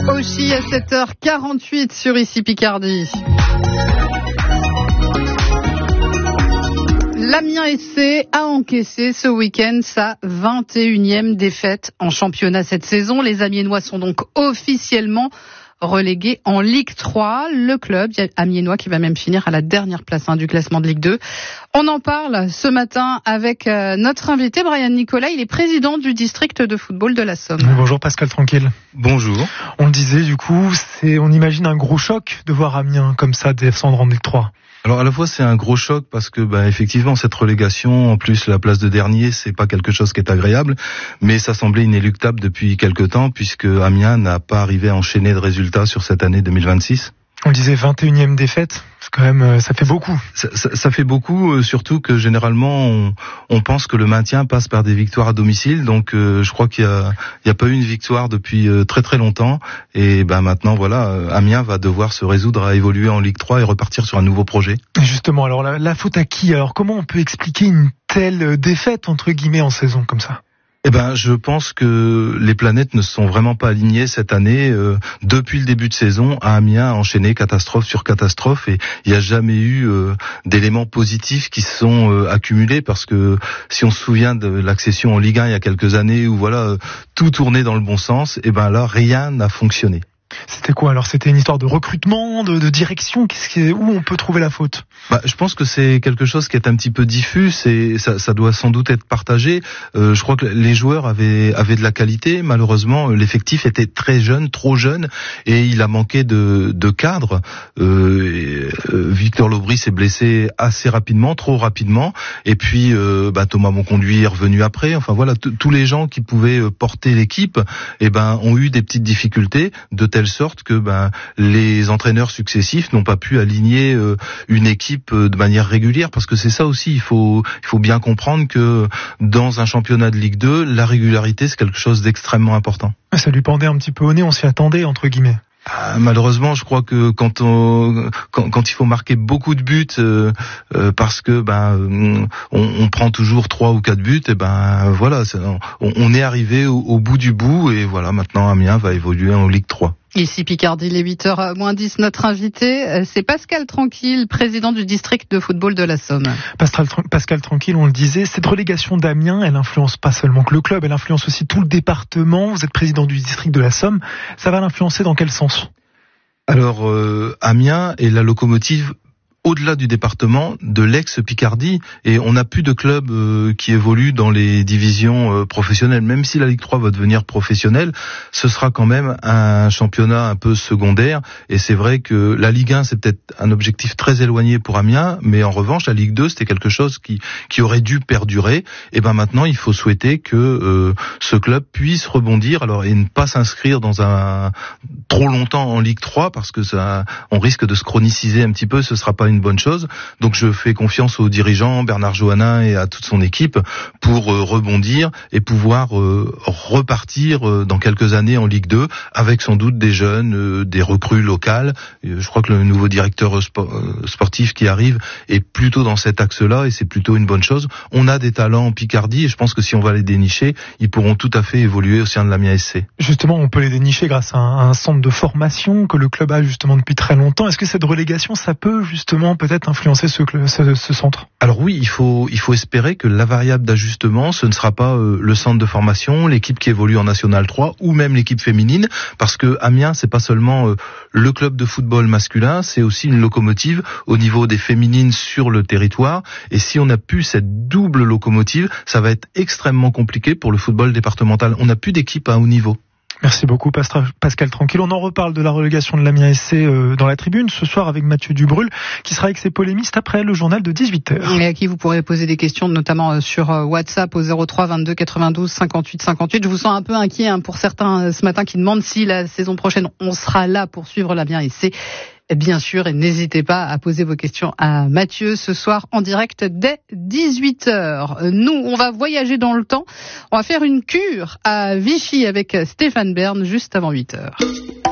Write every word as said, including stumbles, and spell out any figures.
Aussi à sept heures quarante-huit sur Ici Picardie. L'Amiens S C a encaissé ce week-end sa vingt et unième défaite en championnat cette saison. Les Amiénois sont donc officiellement relégués en Ligue trois. Le club amiénois qui va même finir à la dernière place hein, du classement de Ligue deux. On en parle ce matin avec euh, notre invité Brian Nicolas. Il est président du district de football de la Somme. Bonjour Pascal Tranquille. Bonjour. On le disait du coup, c'est, on imagine un gros choc de voir Amiens comme ça descendre en Ligue trois. Alors à la fois c'est un gros choc parce que bah, effectivement cette relégation, en plus la place de dernier, c'est pas quelque chose qui est agréable, mais ça semblait inéluctable depuis quelque temps puisque Amiens n'a pas arrivé à enchaîner de résultats sur cette année deux mille vingt-six. On le disait vingt et unième défaite, c'est quand même, ça fait beaucoup. Ça, ça, ça fait beaucoup, euh, surtout que généralement on, on pense que le maintien passe par des victoires à domicile, donc euh, je crois qu'il y a, il y a pas eu une victoire depuis euh, très très longtemps, et ben maintenant voilà, euh, Amiens va devoir se résoudre à évoluer en Ligue trois et repartir sur un nouveau projet. Justement, alors la, la faute à qui? Alors comment on peut expliquer une telle défaite entre guillemets en saison comme ça? Eh ben, je pense que les planètes ne se sont vraiment pas alignées cette année. Euh, depuis le début de saison, à Amiens a enchaîné catastrophe sur catastrophe et il n'y a jamais eu euh, d'éléments positifs qui se sont euh, accumulés parce que si on se souvient de l'accession en Ligue un il y a quelques années où voilà euh, tout tournait dans le bon sens, eh ben là rien n'a fonctionné. C'était quoi alors? C'était une histoire de recrutement, de, de direction. Qu'est-ce qui est, où on peut trouver la faute? Bah, je pense que c'est quelque chose qui est un petit peu diffus. C'est ça, ça doit sans doute être partagé. Euh, je crois que les joueurs avaient avaient de la qualité. Malheureusement, l'effectif était très jeune, trop jeune, et il a manqué de de cadre. Euh, et, euh, Victor Lobry s'est blessé assez rapidement, trop rapidement. Et puis euh, bah, Thomas Monconduit est revenu après. Enfin voilà, tous les gens qui pouvaient porter l'équipe, eh ben ont eu des petites difficultés de telle sorte que ben les entraîneurs successifs n'ont pas pu aligner euh, une équipe euh, de manière régulière, parce que c'est ça aussi, il faut il faut bien comprendre que dans un championnat de Ligue deux, la régularité c'est quelque chose d'extrêmement important. Ça lui pendait un petit peu au nez, on s'y attendait entre guillemets. Ah, malheureusement, je crois que quand on quand, quand il faut marquer beaucoup de buts euh, euh, parce que ben on, on prend toujours trois ou quatre buts, et ben voilà, on, on est arrivé au, au bout du bout, et voilà, maintenant Amiens va évoluer en Ligue trois. Ici Picardie, les huit heures moins dix, notre invité, c'est Pascal Tranquille, président du district de football de la Somme. Pascal, Pascal Tranquille, on le disait, cette relégation d'Amiens, elle influence pas seulement que le club, elle influence aussi tout le département. Vous êtes président du district de la Somme. Ça va l'influencer dans quel sens? Alors, euh, Amiens est la locomotive au-delà du département de l'ex-Picardie, et on n'a plus de clubs euh, qui évoluent dans les divisions euh, professionnelles. Même si la Ligue trois va devenir professionnelle, ce sera quand même un championnat un peu secondaire, et c'est vrai que la Ligue un c'est peut-être un objectif très éloigné pour Amiens, mais en revanche la Ligue deux c'était quelque chose qui qui aurait dû perdurer. Et ben maintenant il faut souhaiter que euh, ce club puisse rebondir, alors et ne pas s'inscrire dans un trop longtemps en Ligue trois, parce que ça on risque de se chroniciser un petit peu, ce sera pas une bonne chose. Donc je fais confiance aux dirigeants, Bernard Johannin et à toute son équipe, pour euh, rebondir et pouvoir euh, repartir euh, dans quelques années en Ligue deux, avec sans doute des jeunes, euh, des recrues locales. Et je crois que le nouveau directeur spo- euh, sportif qui arrive est plutôt dans cet axe-là, et c'est plutôt une bonne chose. On a des talents en Picardie, et je pense que si on va les dénicher, ils pourront tout à fait évoluer au sein de l'Amiens S C. Justement, on peut les dénicher grâce à un, à un centre de formation que le club a justement depuis très longtemps. Est-ce que cette relégation, ça peut justement peut-être influencer ce, ce, ce centre? Alors oui, il faut il faut espérer que la variable d'ajustement, ce ne sera pas euh, le centre de formation, l'équipe qui évolue en National trois, ou même l'équipe féminine, parce que Amiens c'est pas seulement euh, le club de football masculin, c'est aussi une locomotive au niveau des féminines sur le territoire, et si on n'a plus cette double locomotive, ça va être extrêmement compliqué pour le football départemental. On n'a plus d'équipe à haut niveau. Merci beaucoup Pascal Tranquille. On en reparle de la relégation de l'Amiens S C dans la tribune ce soir avec Mathieu Dubrul, qui sera avec ses polémistes après le journal de dix-huit heures. Et à qui vous pourrez poser des questions, notamment sur WhatsApp au zéro trois vingt-deux quatre-vingt-douze cinquante-huit cinquante-huit. Je vous sens un peu inquiet hein, pour certains ce matin qui demandent si la saison prochaine on sera là pour suivre l'Amiens S C. Bien sûr, et n'hésitez pas à poser vos questions à Mathieu ce soir en direct dès dix-huit heures. Nous, on va voyager dans le temps. On va faire une cure à Vichy avec Stéphane Bern juste avant huit heures.